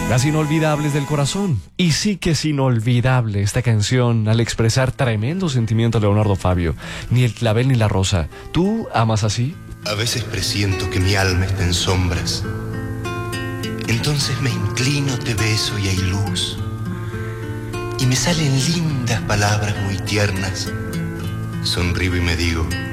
Las inolvidables del corazón. Y sí que es inolvidable esta canción al expresar tremendo sentimiento a Leonardo Fabio. Ni el clavel ni la rosa. ¿Tú amas así? A veces presiento que mi alma está en sombras. Entonces me inclino, te beso y hay luz. Y me salen lindas palabras muy tiernas. Sonrío y me digo: